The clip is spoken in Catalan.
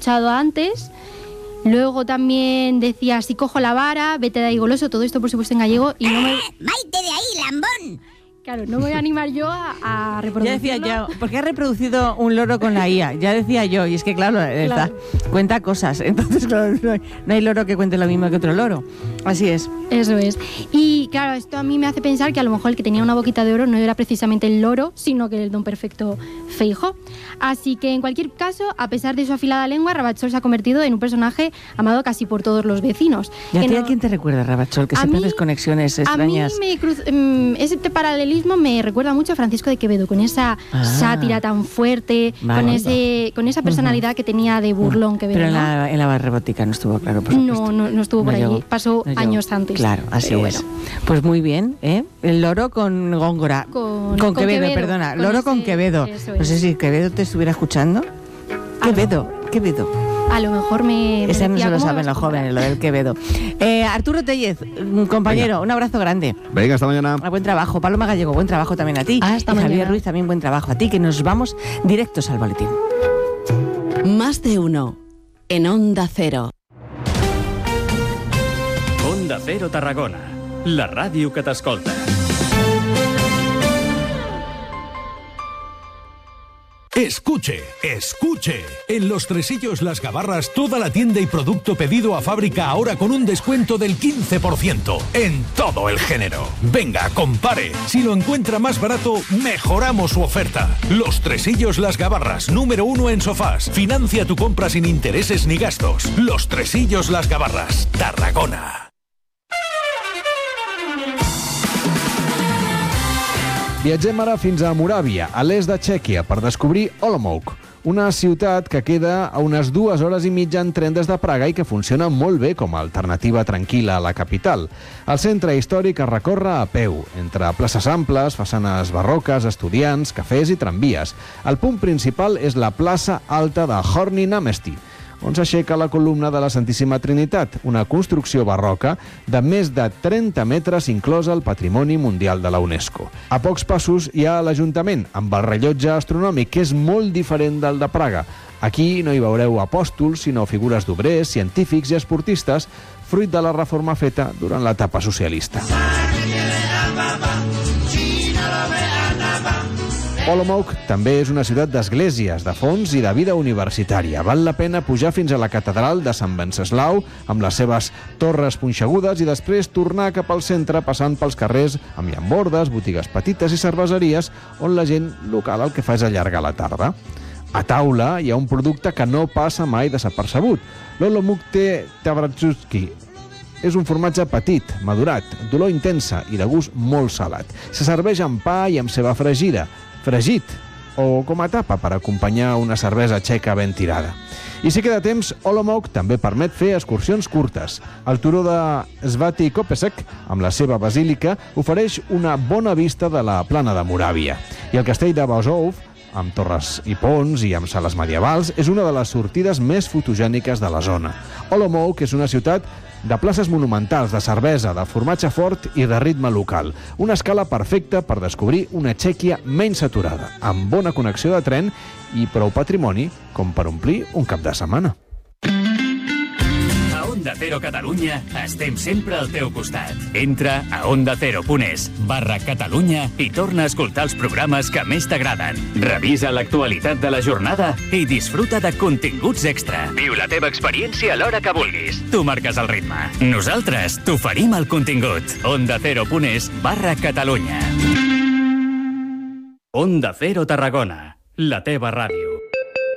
escuchado antes. Luego también decía, si cojo la vara, vete de ahí goloso, todo esto por supuesto en gallego y no me... ¡Maite de ahí, lambón! Claro, no me voy a animar yo a reproducirlo. Ya decía yo, porque ha reproducido un loro con la IA, ya decía yo, y es que claro. Cuenta cosas, entonces claro, no hay loro que cuente lo mismo que otro loro. Así es. Eso es. Y claro, esto a mí me hace pensar que a lo mejor el que tenía una boquita de oro no era precisamente el loro, sino que el don perfecto Feijóo. Así que en cualquier caso, a pesar de su afilada lengua, Rabachol se ha convertido en un personaje amado casi por todos los vecinos. ¿Y a ti a quién te recuerda, Rabachol? Que siempre haces conexiones extrañas. A mí ese paralelismo me recuerda mucho a Francisco de Quevedo, con esa sátira tan fuerte, con esa personalidad que tenía de burlón Quevedo. Pero en la barrebótica no estuvo claro, por supuesto. No estuvo por allí, pasó años antes. Claro, así es. Bueno. Pues muy bien, ¿eh? El loro con Góngora. Con Quevedo, perdona. Loro con Quevedo. No sé si Quevedo te estuviera escuchando. Quevedo. A lo mejor Ese no se lo saben los jóvenes, lo del Quevedo. Arturo Tellez, compañero, venga. Un abrazo grande. Venga, hasta mañana. Buen trabajo. Paloma Gallego, buen trabajo también a ti. Hasta mañana. Javier Ruiz, también buen trabajo a ti, que nos vamos directos al boletín. Más de uno en Onda Cero. Onda Cero Tarragona, la ràdio que t'escolta. Escuche. En Los Tresillos Las Gabarras, toda la tienda y producto pedido a fábrica ahora con un descuento del 15% en todo el género. Venga, compare. Si lo encuentra más barato, mejoramos su oferta. Los Tresillos Las Gabarras, número 1 en sofás. Financia tu compra sin intereses ni gastos. Los Tresillos Las Gabarras, Tarragona. Viatgem ara fins a Moràvia, a l'est de Txèquia, per descobrir Olomouc, una ciutat que queda a unes 2 hores i mitja en tren des de Praga i que funciona molt bé com a alternativa tranquil·la a la capital. El centre històric es recorre a peu, entre places amples, façanes barroques, estudiants, cafès i tramvies. El punt principal és la plaça alta de Horní Náměstí, on s'aixeca la columna de la Santíssima Trinitat, una construcció barroca de més de 30 metres inclosa al Patrimoni Mundial de la UNESCO. A pocs passos hi ha l'Ajuntament, amb el rellotge astronòmic, que és molt diferent del de Praga. Aquí no hi veureu apòstols, sinó figures d'obrers, científics i esportistes, fruit de la reforma feta durant l'etapa socialista. Olomouc també és una ciutat d'esglésies, de fonts i de vida universitària. Val la pena pujar fins a la catedral de Sant Venceslau, amb les seves torres punxegudes, i després tornar cap al centre passant pels carrers amb llambordes, botigues petites i cerveseries, on la gent local el que fa és allargar la tarda. A taula hi ha un producte que no passa mai desapercebut, l'Olomouc Tavratsuski. És un formatge petit, madurat, d'olor intensa i de gust molt salat. Se serveix amb pa i amb ceba fregida, fregit, o com a tapa per acompanyar una cervesa txeca ben tirada. I si queda temps, Olomouc també permet fer excursions curtes. El turó de Svatý Kopeček, amb la seva basílica, ofereix una bona vista de la plana de Moràvia. I el castell de Božov, amb torres i ponts i amb sales medievals, és una de les sortides més fotogèniques de la zona. Olomouc és una ciutat de places monumentals, de cervesa, de formatge fort i de ritme local. Una escala perfecta per descobrir una Txèquia menys saturada, amb bona connexió de tren i prou patrimoni com per omplir un cap de setmana. A Onda Cero Catalunya estem sempre al teu costat. Entra a ondacero.es/Catalunya i torna a escoltar els programes que més t'agraden. Revisa l'actualitat de la jornada i disfruta de continguts extra. Viu la teva experiència a l'hora que vulguis. Tu marques el ritme. Nosaltres t'oferim el contingut. ondacero.es/Catalunya. Onda Cero Tarragona, la teva ràdio.